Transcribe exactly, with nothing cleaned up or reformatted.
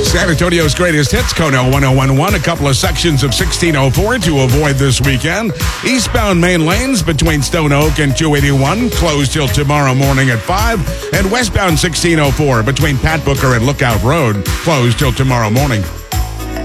San Antonio's greatest hits, Kono one oh one one, a couple of sections of sixteen oh four to avoid this weekend. Eastbound main lanes between Stone Oak and two eighty-one, closed till tomorrow morning at five. And westbound sixteen oh four between Pat Booker and Lookout Road, closed till tomorrow morning.